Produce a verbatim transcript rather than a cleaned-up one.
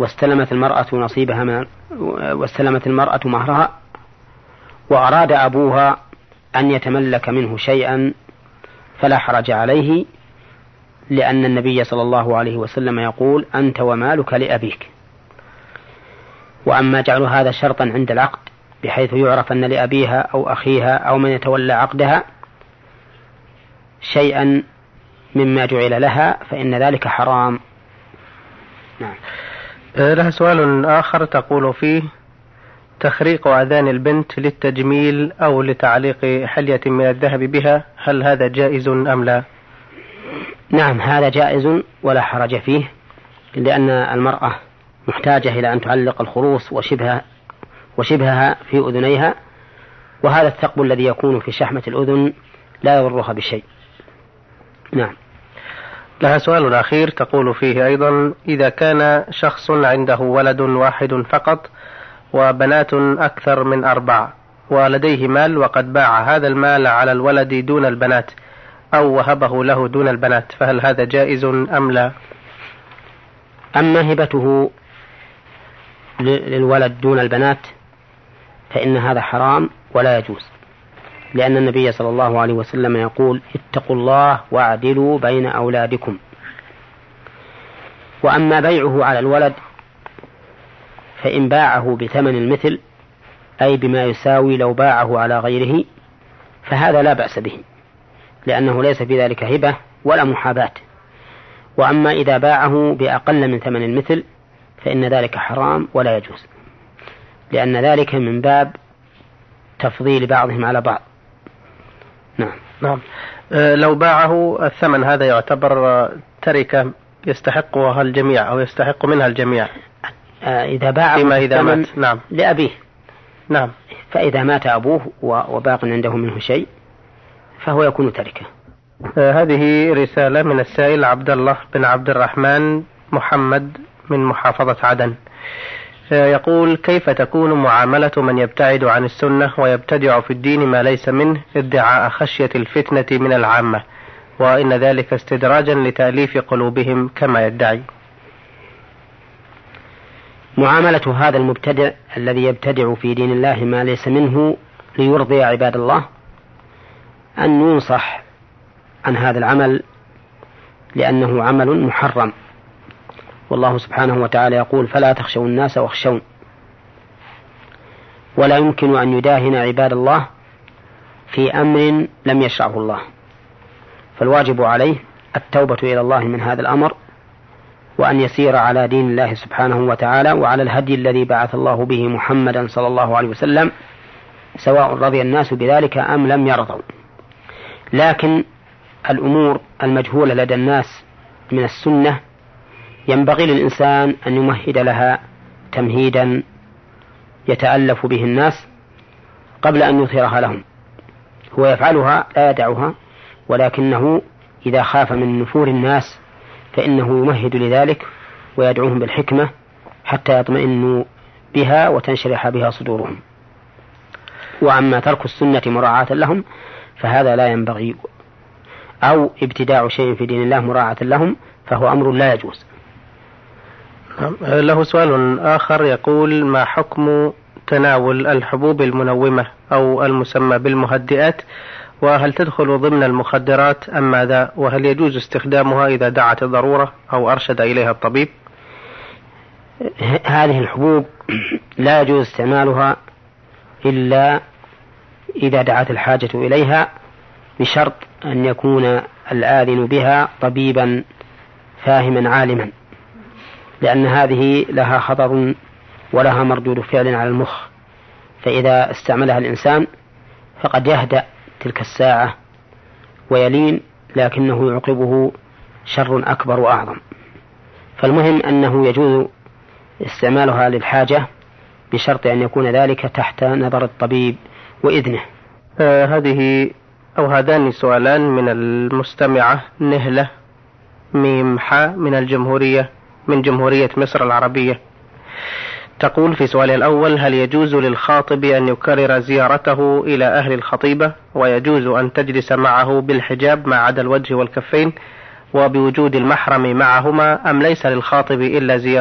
واستلمت المرأة نصيبها من واستلمت المرأة مهرها، وأراد أبوها أن يتملك منه شيئا فلا حرج عليه، لأن النبي صلى الله عليه وسلم يقول: أنت ومالك لأبيك. وأما جعل هذا شرطا عند العقد بحيث يعرف أن لأبيها أو أخيها أو من يتولى عقدها شيئا مما جعل لها فإن ذلك حرام. نعم. لها سؤال آخر تقول فيه: تخريق أذان البنت للتجميل أو لتعليق حلية من الذهب بها، هل هذا جائز أم لا؟ نعم، هذا جائز ولا حرج فيه، لأن المرأة محتاجة إلى أن تعلق الخروص وشبهها, وشبهها في أذنيها، وهذا الثقب الذي يكون في شحمة الأذن لا يضرها بشيء. نعم. لها سؤال أخير تقول فيه أيضا: إذا كان شخص عنده ولد واحد فقط وبنات أكثر من أربع ولديه مال وقد باع هذا المال على الولد دون البنات أو وهبه له دون البنات، فهل هذا جائز أم لا؟ أما هبته للولد دون البنات فإن هذا حرام ولا يجوز، لأن النبي صلى الله عليه وسلم يقول: اتقوا الله واعدلوا بين أولادكم. وأما بيعه على الولد فإن باعه بثمن المثل، أي بما يساوي لو باعه على غيره، فهذا لا بأس به، لأنه ليس في ذلك هبة ولا محاباة. وأما إذا باعه بأقل من ثمن المثل فإن ذلك حرام ولا يجوز، لأن ذلك من باب تفضيل بعضهم على بعض. نعم. نعم. أه لو باعه الثمن هذا يعتبر تركة يستحقها الجميع أو يستحق منها الجميع؟ أه إذا باعه فيما إذا مات. نعم. لأبيه. نعم. فإذا مات أبوه وباق عنده منه شيء فهو يكون تركة. أه هذه رسالة من السائل عبد الله بن عبد الرحمن محمد من محافظة عدن، يقول: كيف تكون معاملة من يبتعد عن السنة ويبتدع في الدين ما ليس منه ادعاء خشية الفتنة من العامة، وإن ذلك استدراجا لتأليف قلوبهم كما يدعي؟ معاملة هذا المبتدع الذي يبتدع في دين الله ما ليس منه ليرضي عباد الله أن ينصح عن هذا العمل، لأنه عمل محرم، والله سبحانه وتعالى يقول: فلا تخشوا الناس واخشون. ولا يمكن أن يداهن عباد الله في أمر لم يشرعه الله، فالواجب عليه التوبة إلى الله من هذا الأمر، وأن يسير على دين الله سبحانه وتعالى وعلى الهدي الذي بعث الله به محمدا صلى الله عليه وسلم، سواء رضي الناس بذلك أم لم يرضوا. لكن الأمور المجهولة لدى الناس من السنة ينبغي للإنسان أن يمهد لها تمهيدا يتألف به الناس قبل أن يظهرها لهم. هو يفعلها لا يدعها، ولكنه إذا خاف من نفور الناس فإنه يمهد لذلك ويدعوهم بالحكمة حتى يطمئنوا بها وتنشرح بها صدورهم. وأما ترك السنة مراعاة لهم فهذا لا ينبغي، أو ابتداع شيء في دين الله مراعاة لهم فهو أمر لا يجوز. له سؤال آخر يقول: ما حكم تناول الحبوب المنومة أو المسمى بالمهدئات، وهل تدخل ضمن المخدرات أم ماذا، وهل يجوز استخدامها إذا دعت الضرورة أو أرشد إليها الطبيب؟ هذه الحبوب لا يجوز استعمالها إلا إذا دعت الحاجة إليها، بشرط أن يكون الآذن بها طبيبا فاهما عالما، لأن هذه لها خطر ولها مردود فعل على المخ، فإذا استعملها الإنسان فقد يهدأ تلك الساعة ويلين، لكنه يعقبه شر أكبر وأعظم. فالمهم أنه يجوز استعمالها للحاجة بشرط أن يكون ذلك تحت نظر الطبيب وإذنه. آه هذه أو هذان سؤالان من المستمعة نهلة ميمحة من الجمهورية من جمهورية مصر العربية. تقول في سؤالها الأول: هل يجوز للخاطب أن يكرر زيارته إلى أهل الخطيبة، ويجوز أن تجلس معه بالحجاب ما عدا الوجه والكفين وبوجود المحرم معهما، أم ليس للخاطب إلا زيارة